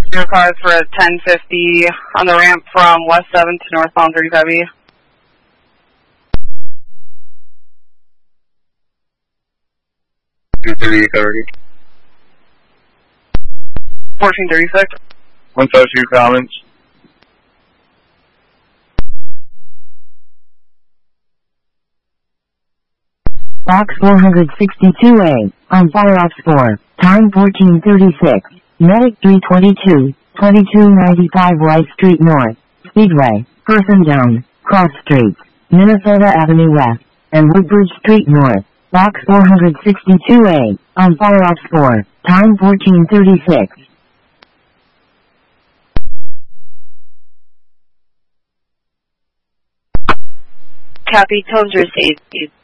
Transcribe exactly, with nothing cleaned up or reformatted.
Your car for a ten fifty on the ramp from West seven to northbound thirty-five E. two thirty, thirty. fourteen thirty-six. One touch your comments. Box four sixty-two A, on fire ops four, time fourteen thirty-six, Medic three twenty-two, twenty-two ninety-five Rice Street North, Speedway, person down, cross streets, Minnesota Avenue West, and Woodbridge Street North, Box four sixty-two A, on fire ops four, time fourteen thirty-six. Copy, tones received.